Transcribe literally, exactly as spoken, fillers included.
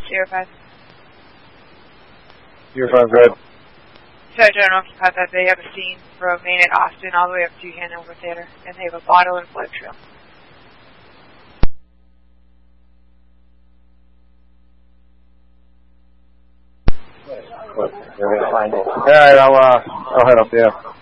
Zero five. Zero five, good. So I don't know if you caught that. They have a scene from Maine at Austin all the way up to Hanover Theater, and they have a bottle and blood trail. What? You're gonna find it. All right, I'll uh, I'll head up there.